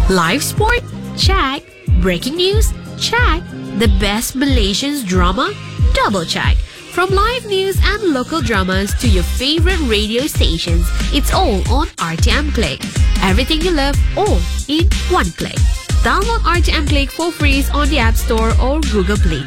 Live sport? Check. Breaking news? Check. The best Malaysian drama? Double check. From live news and local dramas to your favorite radio stations, it's all on RTM Click. Everything you love, all in one click. Download RTM Click for free on the App Store or Google Play.